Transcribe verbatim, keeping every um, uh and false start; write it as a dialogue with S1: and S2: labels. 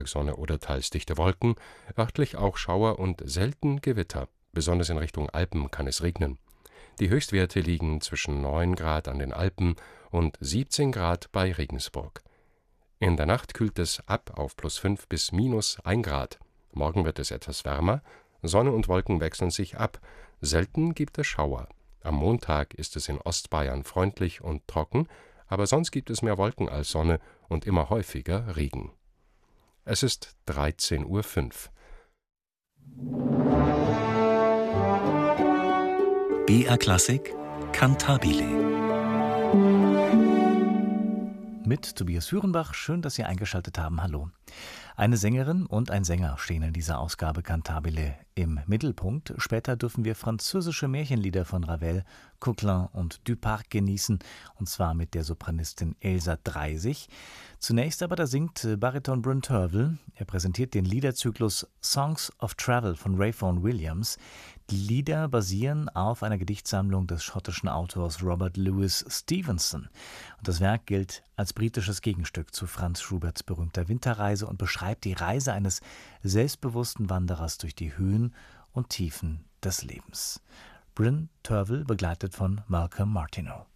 S1: Sonne oder teils dichte Wolken, örtlich auch Schauer und selten Gewitter. Besonders in Richtung Alpen kann es regnen. Die Höchstwerte liegen zwischen neun Grad an den Alpen und siebzehn Grad bei Regensburg. In der Nacht kühlt es ab auf plus fünf bis minus ein Grad. Morgen wird es etwas wärmer, Sonne und Wolken wechseln sich ab, selten gibt es Schauer. Am Montag ist es in Ostbayern freundlich und trocken, aber sonst gibt es mehr Wolken als Sonne und immer häufiger Regen. Es ist dreizehn Uhr fünf.
S2: B R Klassik Cantabile
S3: mit Tobias Hürenbach. Schön, dass Sie eingeschaltet haben. Hallo. Eine Sängerin und ein Sänger stehen in dieser Ausgabe Cantabile im Mittelpunkt. Später dürfen wir französische Märchenlieder von Ravel, Coquelin und Duparc genießen, und zwar mit der Sopranistin Elsa Dreisig. Zunächst aber, da singt Bariton Bryn Terfel. Er präsentiert den Liederzyklus Songs of Travel von Ray Vaughan Williams. Die Lieder basieren auf einer Gedichtsammlung des schottischen Autors Robert Louis Stevenson. Und das Werk gilt als britisches Gegenstück zu Franz Schuberts berühmter Winterreise und beschreibt die Reise eines selbstbewussten Wanderers durch die Höhen und Tiefen des Lebens. Bryn Terfel begleitet von Malcolm Martineau.